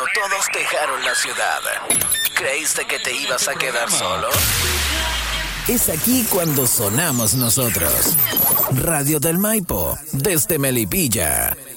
todos dejaron la ciudad, ¿creíste que te ibas a quedar solo? Es aquí cuando sonamos nosotros. Radio del Maipo, desde Melipilla.